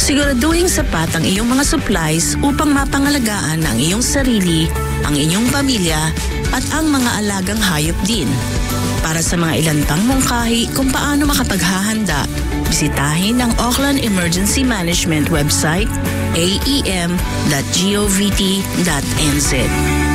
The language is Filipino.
Siguraduhing sapat ang iyong mga supplies upang mapangalagaan ang iyong sarili, ang inyong pamilya, at ang mga alagang hayop din. Para sa mga ilan pang mungkahi kung paano makapaghahanda, bisitahin ang Auckland Emergency Management website aem.govt.nz.